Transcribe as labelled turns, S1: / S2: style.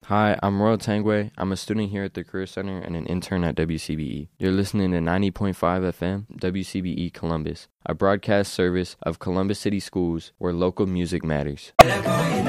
S1: Hi, I'm Royal Tangway. I'm a student here at the Career Center and an intern at WCBE. You're listening to 90.5 FM, WCBE Columbus, a broadcast service of Columbus City Schools where local music matters.